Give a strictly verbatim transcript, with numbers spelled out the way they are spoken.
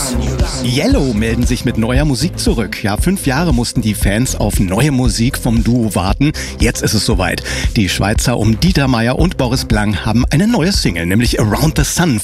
Yellow melden sich mit neuer Musik zurück. Ja, fünf Jahre mussten die Fans auf neue Musik vom Duo warten. Jetzt ist es soweit. Die Schweizer um Dieter Meier und Boris Blank haben eine neue Single, nämlich Around the Sun.